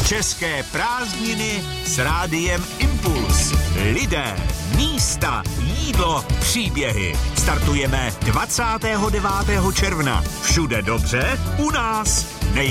České prázdniny s Rádiem Impuls. Lidé, místa, jídlo, příběhy. Startujeme 29. června. Všude dobře, u nás nejlépe.